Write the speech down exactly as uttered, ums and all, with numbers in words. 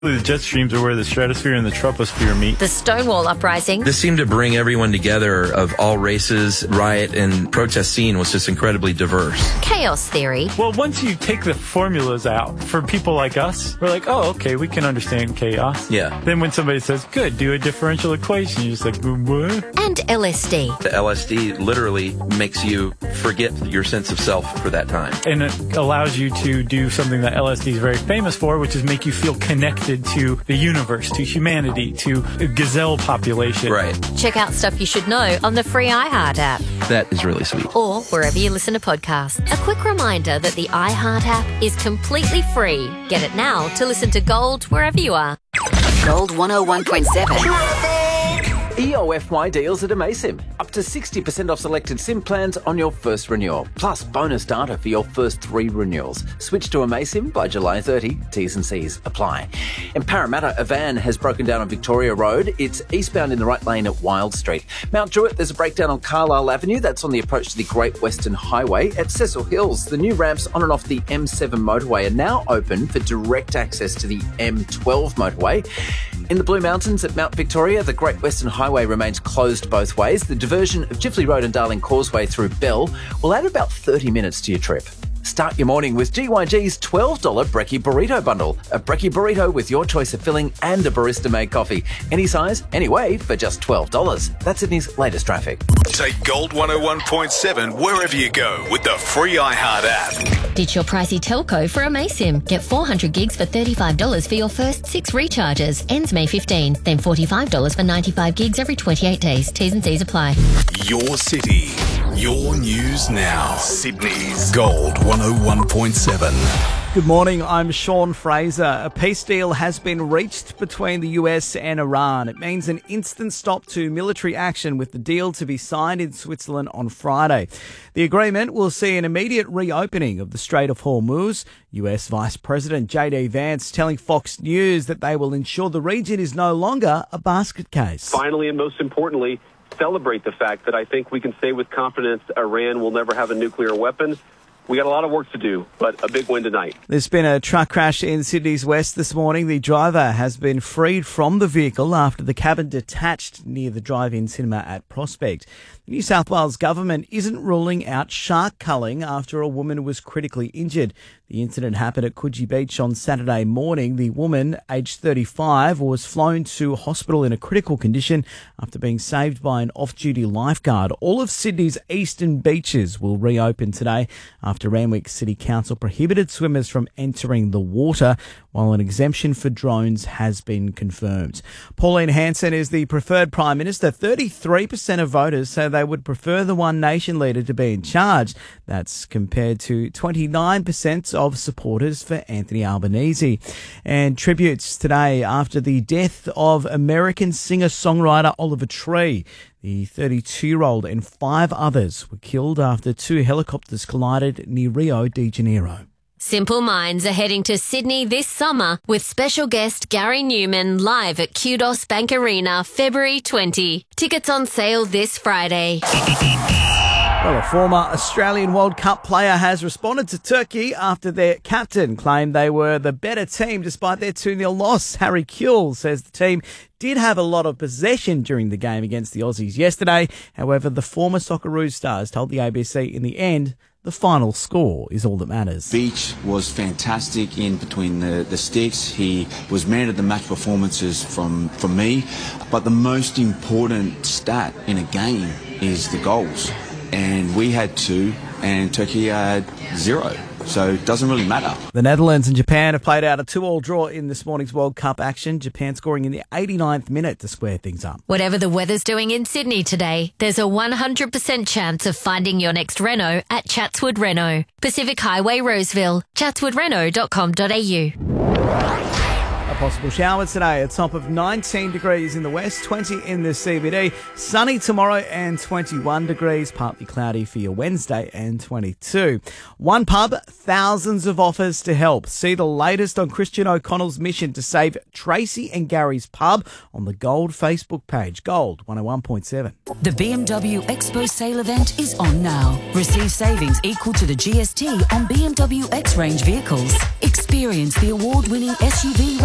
The jet streams are where the stratosphere and the troposphere meet. The Stonewall Uprising. This seemed to bring everyone together of all races. Riot and protest scene was just incredibly diverse. Chaos theory. Well, once you take the formulas out for people like us, we're like, oh, okay, we can understand chaos. Yeah. Then when somebody says, good, do a differential equation, you're just like, what? And L S D. The L S D literally makes you forget your sense of self for that time. And it allows you to do something that L S D is very famous for, which is make you feel connected to the universe, to humanity, to a gazelle population. Right. Check out Stuff You Should Know on the free iHeart app. That is really sweet. Or wherever you listen to podcasts. A quick reminder that the iHeart app is completely free. Get it now to listen to Gold wherever you are. Gold one oh one point seven. E O F Y deals at Amaysim. Up to sixty percent off selected SIM plans on your first renewal. Plus bonus data for your first three renewals. Switch to Amaysim by July thirtieth. T's and C's apply. In Parramatta, a van has broken down on Victoria Road. It's eastbound in the right lane at Wild Street. Mount Druitt, there's a breakdown on Carlisle Avenue. That's on the approach to the Great Western Highway. At Cecil Hills, the new ramps on and off the M seven motorway are now open for direct access to the M twelve motorway. In the Blue Mountains at Mount Victoria, the Great Western Highway remains closed both ways. The diversion of Jiffley Road and Darling Causeway through Bell will add about thirty minutes to your trip. Start your morning with G Y G's twelve dollars Brekkie Burrito Bundle. A Brekkie Burrito with your choice of filling and a barista-made coffee. Any size, any way, for just twelve dollars. That's Sydney's latest traffic. Take Gold one oh one point seven wherever you go with the free iHeart app. Ditch your pricey telco for Amaysim. Get four hundred gigs for thirty-five dollars for your first six recharges. Ends May fifteenth. Then forty-five dollars for ninety-five gigs every twenty-eight days. T's and C's apply. Your city, your news now. Sydney's Gold one oh one point seven. Good morning, I'm Sean Fraser. A peace deal has been reached between the U S and Iran. It means an instant stop to military action, with the deal to be signed in Switzerland on Friday. The agreement will see an immediate reopening of the Strait of Hormuz. U S Vice President J D Vance telling Fox News that they will ensure the region is no longer a basket case. Finally, and most importantly, celebrate the fact that I think we can say with confidence Iran will never have a nuclear weapon. We got a lot of work to do, but a big win tonight. There's been a truck crash in Sydney's west this morning. The driver has been freed from the vehicle after the cabin detached near the drive-in cinema at Prospect. The New South Wales government isn't ruling out shark culling after a woman was critically injured. The incident happened at Coogee Beach on Saturday morning. The woman, aged thirty-five, was flown to hospital in a critical condition after being saved by an off-duty lifeguard. All of Sydney's eastern beaches will reopen today after Randwick City Council prohibited swimmers from entering the water, while an exemption for drones has been confirmed. Pauline Hanson is the preferred Prime Minister. thirty-three percent of voters say they would prefer the One Nation leader to be in charge. That's compared to twenty-nine percent of supporters for Anthony Albanese. And tributes today after the death of American singer-songwriter Oliver Tree. The thirty-two-year-old and five others were killed after two helicopters collided near Rio de Janeiro. Simple Minds are heading to Sydney this summer with special guest Gary Newman live at Kudos Bank Arena February twentieth. Tickets on sale this Friday. Well, a former Australian World Cup player has responded to Turkey after their captain claimed they were the better team despite their two nil loss. Harry Kewell says the team did have a lot of possession during the game against the Aussies yesterday. However, the former Socceroos stars told the A B C in the end, the final score is all that matters. Beach was fantastic in between the, the sticks. He was man of the match performances from, from me. But the most important stat in a game is the goals. And we had two, and Turkey had zero. So it doesn't really matter. The Netherlands and Japan have played out a two-all draw in this morning's World Cup action. Japan scoring in the eighty-ninth minute to square things up. Whatever the weather's doing in Sydney today, there's a one hundred percent chance of finding your next Renault at Chatswood Renault. Pacific Highway, Roseville. chatswood renault dot com dot a u. A possible shower today, a top of nineteen degrees in the west, twenty in the C B D. Sunny tomorrow and twenty-one degrees, partly cloudy for your Wednesday and twenty-two. One pub, thousands of offers to help. See the latest on Christian O'Connell's mission to save Tracy and Gary's pub on the Gold Facebook page. Gold one oh one point seven. The B M W Expo sale event is on now. Receive savings equal to the G S T on B M W X-Range vehicles. Experience the award-winning S U V